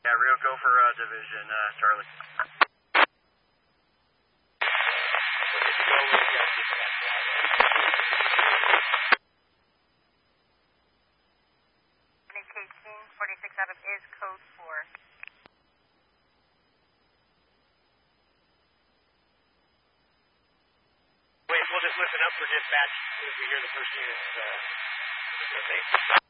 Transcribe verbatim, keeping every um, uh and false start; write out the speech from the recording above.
Yeah, Rio, go for uh, division, uh, Charlie. forty-six Adam is code four. Wait, we'll just listen up for dispatch if we hear the first unit's uh, thing.